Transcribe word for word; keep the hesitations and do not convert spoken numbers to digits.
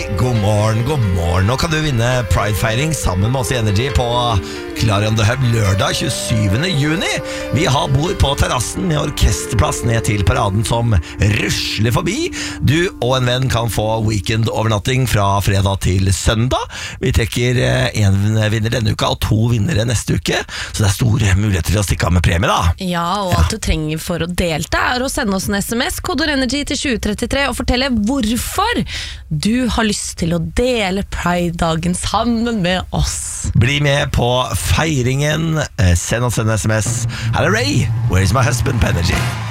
god morgen, god morgen. Nå kan du vinne Pride-feiring sammen med oss i Energy på Clarion The Hub lørdag tjuesyvende juni. Vi har bord på terrassen med orkesterplass ned til paraden som rusler forbi. Du og en venn kan få weekend-overnatting fra fredag til søndag. Vi trekker en vinner denne uka og to vinnere neste uke, så det er store muligheter til å stikke av med premie da. Ja, og alt du trenger for å delta er å sende oss en sms, kodord Energy til tjue trettitre, og fortelle hvorfor du har lyst til å dele Pride-dagen sammen med oss. Bli med på feiringen. Send oss en sms. Her er Ray, Where's My Husband på Energy.